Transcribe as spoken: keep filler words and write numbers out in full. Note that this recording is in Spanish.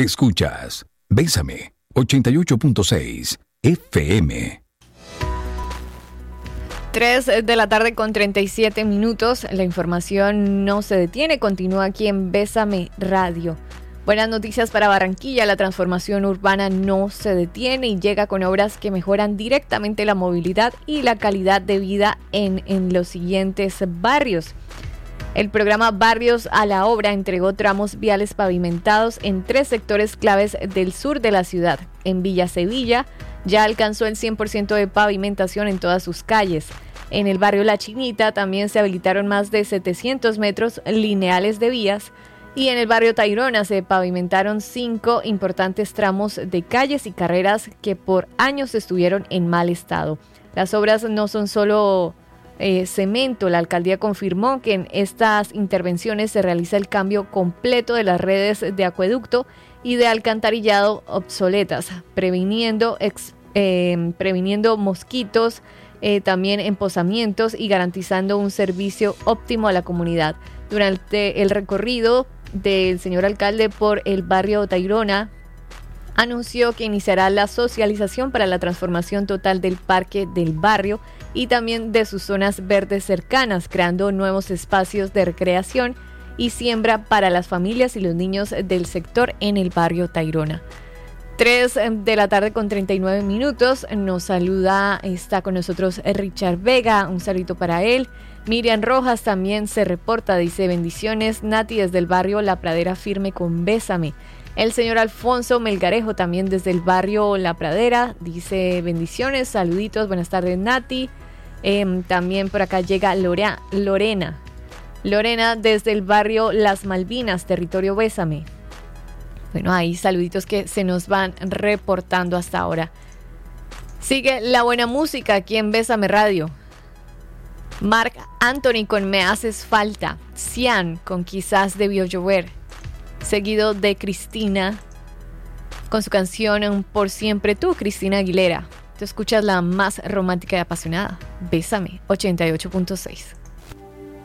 Escuchas Bésame ochenta y ocho punto seis F M. tres de la tarde con treinta y siete minutos. La información no se detiene, continúa aquí en Bésame Radio. Buenas noticias para Barranquilla, la transformación urbana no se detiene y llega con obras que mejoran directamente la movilidad y la calidad de vida en, en los siguientes barrios. El programa Barrios a la Obra entregó tramos viales pavimentados en tres sectores claves del sur de la ciudad. En Villa Sevilla ya alcanzó el cien por ciento de pavimentación en todas sus calles. En el barrio La Chinita también se habilitaron más de setecientos metros lineales de vías. Y en el barrio Tayrona se pavimentaron cinco importantes tramos de calles y carreras que por años estuvieron en mal estado. Las obras no son solo eh, cemento. La alcaldía confirmó que en estas intervenciones se realiza el cambio completo de las redes de acueducto y de alcantarillado obsoletas, previniendo, ex, eh, previniendo mosquitos, eh, también empozamientos y garantizando un servicio óptimo a la comunidad. Durante el recorrido del señor alcalde por el barrio Tayrona, anunció que iniciará la socialización para la transformación total del parque del barrio y también de sus zonas verdes cercanas, creando nuevos espacios de recreación y siembra para las familias y los niños del sector en el barrio Tayrona. tres de la tarde con treinta y nueve minutos, nos saluda, está con nosotros Richard Vega, un saludo para él. Miriam Rojas también se reporta, dice bendiciones, Nati desde el barrio La Pradera firme con Bésame. El señor Alfonso Melgarejo también desde el barrio La Pradera, dice bendiciones, saluditos, buenas tardes Nati. Eh, también por acá llega Lorea, Lorena. Lorena desde el barrio Las Malvinas, territorio Bésame. Bueno, ahí saluditos que se nos van reportando hasta ahora. Sigue la buena música aquí en Bésame Radio. Marc Anthony con Me Haces Falta, Cian con Quizás Debió Llover, seguido de Cristina con su canción Por Siempre Tú, Cristina Aguilera. Tú escuchas la más romántica y apasionada, Bésame ochenta y ocho punto seis.